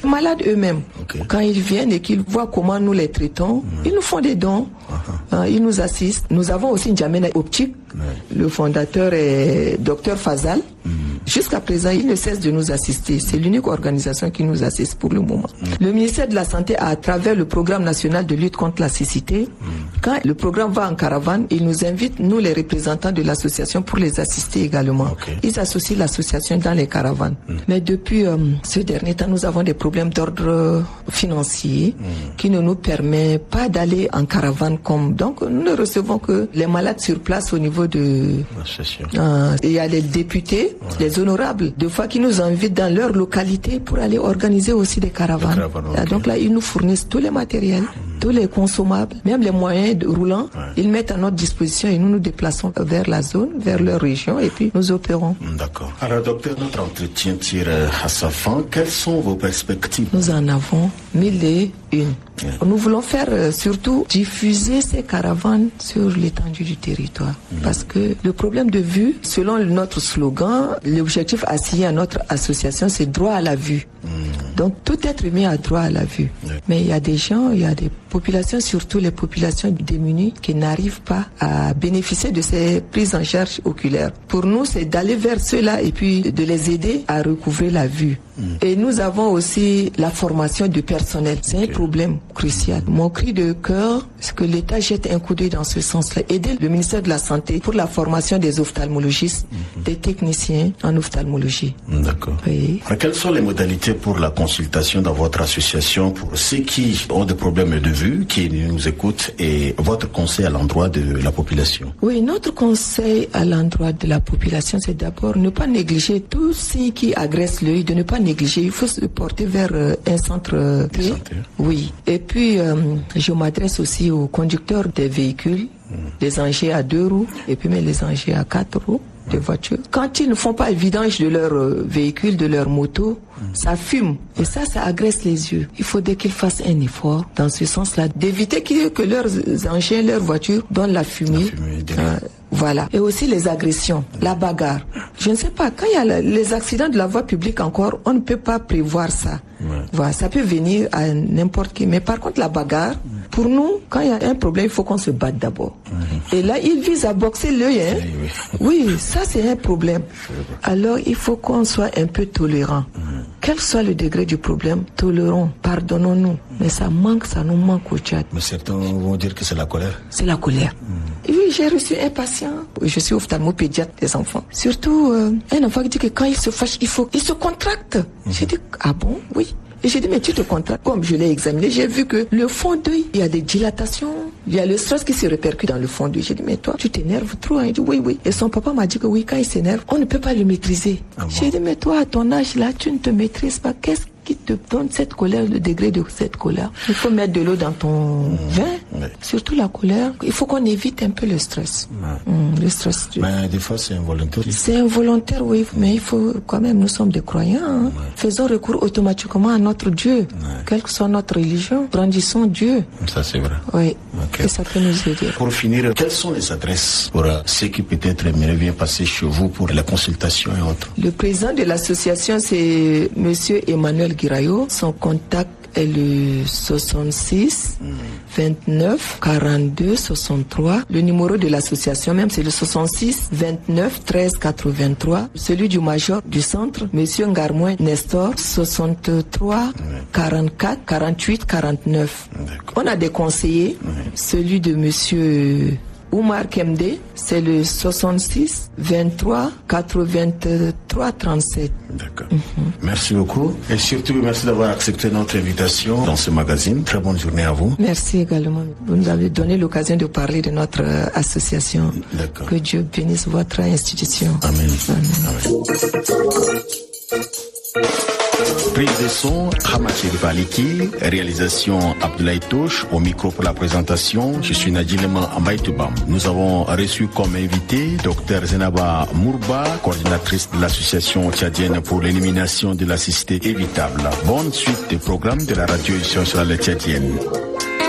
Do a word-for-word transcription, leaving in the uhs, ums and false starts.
malades eux-mêmes. Okay. Quand ils viennent et qu'ils voient comment nous les traitons, mmh. ils nous font des dons, uh-huh. hein, ils nous assistent. Nous avons aussi une N'Djamena Optique. Ouais. Le fondateur est docteur Fazal. Mmh. Jusqu'à présent, il ne cesse de nous assister. C'est l'unique organisation qui nous assiste pour le moment. Mmh. Le ministère de la Santé, à travers le programme national de lutte contre la cécité, mmh. quand le programme va en caravane, il nous invite, nous les représentants de l'association, pour les assister également. Okay. Ils associent l'association dans les caravanes. Mmh. Mais depuis euh, ce dernier temps, nous avons des problèmes d'ordre financier mmh. qui ne nous permet pas d'aller en caravane comme... Donc, nous ne recevons que les malades sur place au niveau de... Euh, il y a les députés, ouais. les honorables, des fois qui nous invitent dans leur localité pour aller organiser aussi des caravanes. caravanes okay. Donc là, ils nous fournissent tous les matériels, mmh. tous les consommables, même les moyens de roulants. Ouais. Ils mettent à notre disposition et nous nous déplaçons vers la zone, vers leur région et puis nous opérons. D'accord. Alors, docteur, notre entretien tire à sa fin. Quelles sont vos perspectives? Nous en avons mille et une. Ouais. Nous voulons faire euh, surtout diffuser ces caravanes sur l'étendue du territoire. Mmh. Parce que le problème de vue, selon notre slogan, l'objectif assigné à notre association, c'est droit à la vue. Mmh. Donc tout être humain a droit à la vue. Ouais. Mais il y a des gens, il y a des populations, surtout les populations démunies, qui n'arrivent pas à bénéficier de ces prises en charge oculaires. Pour nous, c'est d'aller vers ceux-là et puis de les aider à recouvrer la vue. Mmh. Et nous avons aussi la formation du personnel. C'est okay. un problème crucial. Mmh. Mon cri de cœur, c'est que l'État jette un coup d'œil dans ce sens-là. Aider le ministère de la Santé pour la formation des ophtalmologistes, mmh. des techniciens en ophtalmologie. D'accord. Oui. Alors, quelles sont les modalités pour la consultation dans votre association pour ceux qui ont des problèmes de vue, qui nous écoutent, et votre conseil à l'endroit de la population? Oui, notre conseil à l'endroit de la population, c'est d'abord ne pas négliger tout ce qui agresse l'œil, de ne pas négliger. Il faut se porter vers euh, un centre euh, de santé. Oui. Et puis, euh, je m'adresse aussi aux conducteurs des véhicules, mmh. les engins à deux roues, et puis mais les engins à quatre roues. Des voitures. Quand ils ne font pas le vidange de leur euh, véhicule, de leur moto, mmh. ça fume. Et ça, ça agresse les yeux. Il faudrait qu'ils fassent un effort dans ce sens-là, d'éviter que, que leurs engins, leurs voitures donnent la fumée. La fumée euh, voilà. Et aussi les agressions, mmh. la bagarre. Je ne sais pas, quand il y a la, les accidents de la voie publique encore, on ne peut pas prévoir ça. Ouais. Voilà, ça peut venir à n'importe qui. Mais par contre, la bagarre, mmh. pour nous, quand il y a un problème, il faut qu'on se batte d'abord. Mmh. Et là, ils visent à boxer l'œil. Hein. Oui, oui, ça c'est un problème. Alors, il faut qu'on soit un peu tolérant. Mmh. Quel soit le degré du problème, tolérons, pardonnons-nous. Mmh. Mais ça manque, ça nous manque au Tchad. Mais certains vont dire que c'est la colère. C'est la colère. Mmh. Et oui, j'ai reçu un patient. Je suis ophtalmopédiatre des enfants. Surtout, euh, un enfant qui dit que quand il se fâche, il faut, il se contracte. Mmh. J'ai dit, ah bon, oui. Et j'ai dit, mais tu te contractes. Comme je l'ai examiné, j'ai vu que le fond d'œil, il y a des dilatations, il y a le stress qui se répercute dans le fond d'œil. J'ai dit, mais toi, tu t'énerves trop. Hein? Il dit, oui, oui. Et son papa m'a dit que oui, quand il s'énerve, on ne peut pas le maîtriser. Ah bon? J'ai dit, mais toi, à ton âge là, tu ne te maîtrises pas. Qu'est-ce qui te donne cette colère, le degré de cette colère? Il faut mettre de l'eau dans ton mmh. vin, oui. surtout la colère. Il faut qu'on évite un peu le stress. Ouais. Mmh, le stress. Mais des fois, c'est involontaire. C'est involontaire, oui, mais il faut quand même, nous sommes des croyants. Hein. Ouais. Faisons recours automatiquement à notre Dieu, ouais. quelle que soit notre religion. Brandissons Dieu. Ça, c'est vrai. Oui, okay. Et ça peut nous aider. Pour finir, quelles sont les adresses pour euh, ceux qui peut-être aimeraient bien passer chez vous pour la consultation et autres? Le président de l'association, c'est Monsieur Emmanuel Guirayo. Son contact est le soixante-six vingt-neuf quarante-deux soixante-trois. Le numéro de l'association même, c'est le soixante-six vingt-neuf treize quatre-vingt-trois. Celui du major du centre, Monsieur Ngarmoin Nestor, soixante-trois quarante-quatre quarante-huit quarante-neuf. On a des conseillers. Celui de Monsieur Oumar Kemde, c'est le soixante-six vingt-trois quatre-vingt-trois trente-sept. D'accord. Mm-hmm. Merci beaucoup. Et surtout, merci d'avoir accepté notre invitation dans ce magazine. Très bonne journée à vous. Merci également. Vous nous avez donné l'occasion de parler de notre euh, association. D'accord. Que Dieu bénisse votre institution. Amen. Amen. Amen. Prise de son, Hamachi Baliki. Réalisation, Abdoulaye Touche. Au micro pour la présentation, je suis Nadjilema Ambaïtoubam. Nous avons reçu comme invité Dr Zenaba Mourba, coordinatrice de l'association tchadienne pour l'élimination de la cécité évitable. Bonne suite des programmes de la radio nationale tchadienne.